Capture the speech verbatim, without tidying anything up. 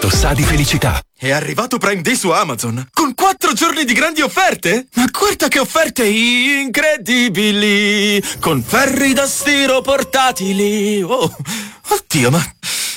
Questo sa di felicità. È arrivato Prime Day su Amazon con quattro giorni di grandi offerte. Ma guarda che offerte incredibili, con ferri da stiro portatili. Oh, oddio, ma